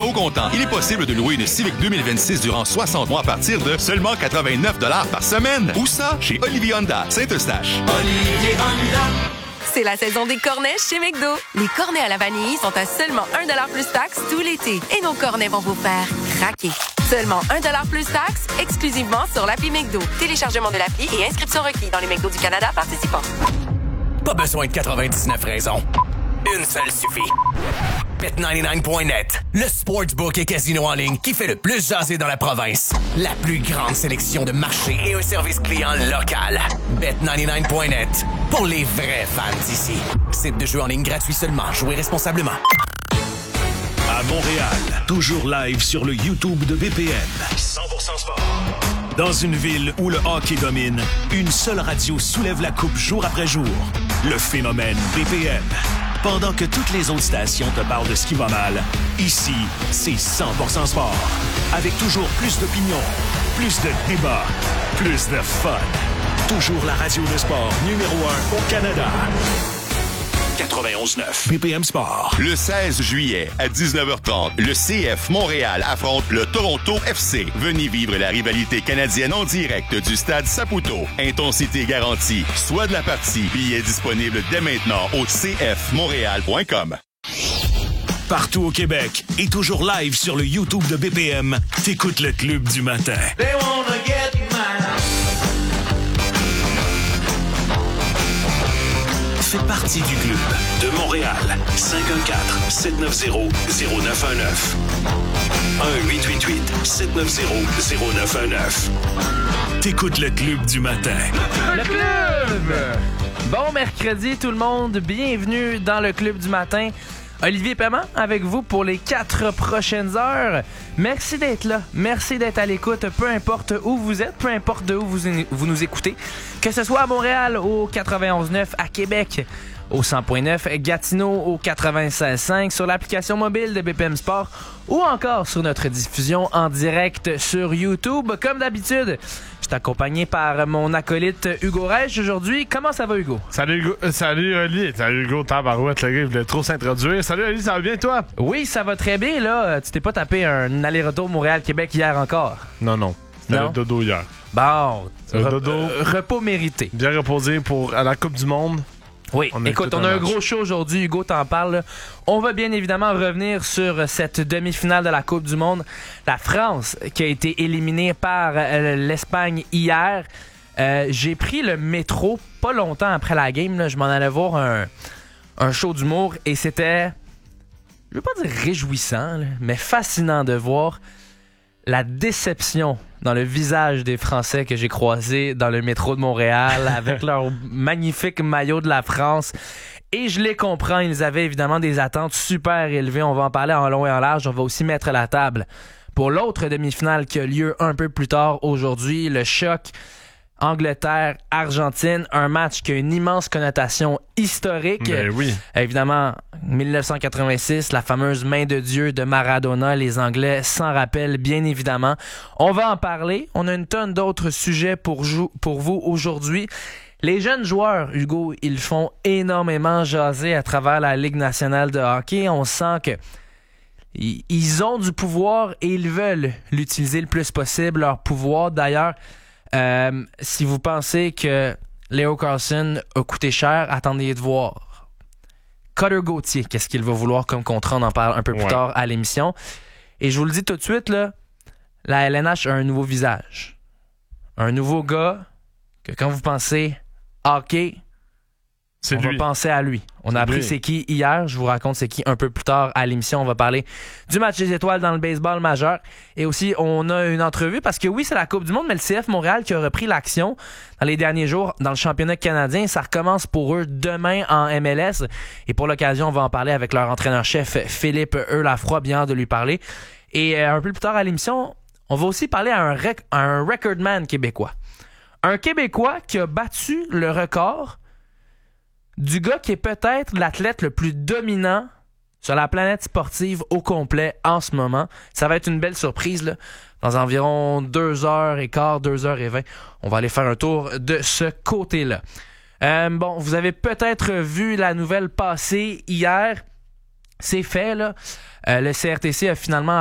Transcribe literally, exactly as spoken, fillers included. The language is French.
au comptant. Il est possible de louer une Civic deux mille vingt-six durant soixante mois à partir de seulement quatre-vingt-neuf dollars par semaine. Où ça? Chez Olivier Honda, Saint-Eustache. Olivier Honda. C'est la saison des cornets chez McDo. Les cornets à la vanille sont à seulement un dollar plus taxe tout l'été. Et nos cornets vont vous faire craquer. Seulement un dollar plus taxe, exclusivement sur l'appli McDo. Téléchargement de l'appli et inscription requis dans les McDo du Canada participants. Pas besoin de quatre-vingt-dix-neuf raisons. Une seule suffit. bet quatre-vingt-dix-neuf point net, le sportsbook et casino en ligne qui fait le plus jaser dans la province. La plus grande sélection de marchés et un service client local. bet quatre-vingt-dix-neuf point net, pour les vrais fans d'ici. Site de jeu en ligne gratuit seulement. Jouez responsablement. À Montréal, toujours live sur le YouTube de B P M. cent pour cent sport. Dans une ville où le hockey domine, une seule radio soulève la coupe jour après jour. Le phénomène B P M. Pendant que toutes les autres stations te parlent de ce qui va mal, ici, c'est cent pour cent sport. Avec toujours plus d'opinions, plus de débats, plus de fun. Toujours la radio de sport numéro un au Canada. quatre-vingt-onze neuf B P M Sport. Le seize juillet, à dix-neuf heures trente, le C F Montréal affronte le Toronto F C. Venez vivre la rivalité canadienne en direct du stade Saputo. Intensité garantie. Soit de la partie. Billets disponibles dès maintenant au c f montréal point com. Partout au Québec et toujours live sur le YouTube de B P M, t'écoutes le Club du matin. They wanna get mine. Fais partie du club de Montréal. cinq un quatre, sept neuf zéro, zéro neuf un neuf. un huit huit huit, sept neuf zéro, zéro neuf un neuf. T'écoutes le Club du matin. Le club! Bon mercredi tout le monde, bienvenue dans le Club du matin. Olivier Paiement avec vous pour les quatre prochaines heures. Merci d'être là, merci d'être à l'écoute, peu importe où vous êtes, peu importe de où vous, vous nous écoutez. Que ce soit à Montréal au quatre-vingt-onze neuf, à Québec au cent point neuf, Gatineau au quatre-vingt-seize cinq, sur l'application mobile de B P M Sport ou encore sur notre diffusion en direct sur YouTube. Comme d'habitude, je suis accompagné par mon acolyte Hugo Reich aujourd'hui. Comment ça va, Hugo? Salut Hugo, euh, salut Oli. Salut Hugo, tabarouette, le gars, il voulait trop s'introduire. Salut Oli, ça va bien toi? Oui, ça va très bien, là. Tu t'es pas tapé un aller-retour Montréal-Québec hier encore? Non, non. C'était Non? le dodo hier. Bon, Le re- dodo. euh, repos mérité. Bien reposé pour à la Coupe du Monde. Oui, On a écoute, tout on un a un match. gros show aujourd'hui, Hugo t'en parle. Là. On va bien évidemment revenir sur cette demi-finale de la Coupe du Monde. La France qui a été éliminée par euh, l'Espagne hier. Euh, j'ai pris le métro pas longtemps après la game. Là. Je m'en allais voir un, un show d'humour et c'était, je veux pas dire réjouissant, là, mais fascinant de voir la déception dans le visage des Français que j'ai croisés dans le métro de Montréal avec leur magnifique maillot de la France. Et je les comprends, ils avaient évidemment des attentes super élevées. On va en parler en long et en large. On va aussi mettre la table pour l'autre demi-finale qui a lieu un peu plus tard aujourd'hui. Le choc Angleterre-Argentine, un match qui a une immense connotation historique. Ben oui. Évidemment, dix-neuf cent quatre-vingt-six, la fameuse main de Dieu de Maradona, les Anglais s'en rappellent bien évidemment. On va en parler. On a une tonne d'autres sujets pour, jou- pour vous aujourd'hui. Les jeunes joueurs, Hugo, ils font énormément jaser à travers la Ligue nationale de hockey. On sent que ils ont du pouvoir et ils veulent l'utiliser le plus possible, leur pouvoir. D'ailleurs, Euh, si vous pensez que Léo Carlson a coûté cher, attendez de voir. Cutter Gauthier, qu'est-ce qu'il va vouloir comme contrat? On en parle un peu plus Ouais. tard à l'émission. Et je vous le dis tout de suite, là, la L N H a un nouveau visage. Un nouveau gars que quand vous pensez hockey, C'est on lui. va penser à lui. On a C'est appris lui. c'est qui hier. Je vous raconte c'est qui un peu plus tard à l'émission. On va parler du match des étoiles dans le baseball majeur. Et aussi, on a une entrevue parce que oui, c'est la Coupe du Monde, mais le C F Montréal qui a repris l'action dans les derniers jours dans le championnat canadien. Ça recommence pour eux demain en M L S. Et pour l'occasion, on va en parler avec leur entraîneur-chef Philippe Eulafroy. Bien hâte de lui parler. Et euh, un peu plus tard à l'émission, on va aussi parler à un, rec- à un recordman québécois. Un Québécois qui a battu le record du gars qui est peut-être l'athlète le plus dominant sur la planète sportive au complet en ce moment. Ça va être une belle surprise, là. Dans environ deux heures quinze, deux heures vingt, on va aller faire un tour de ce côté-là. Euh, bon, vous avez peut-être vu la nouvelle passer hier. C'est fait, là. Euh, le C R T C a finalement